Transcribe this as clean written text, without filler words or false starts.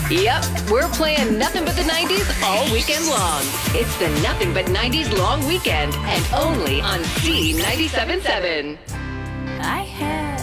Yep, we're playing nothing but the 90s all weekend long. It's the Nothing But 90s Long Weekend, and only on C97.7. I had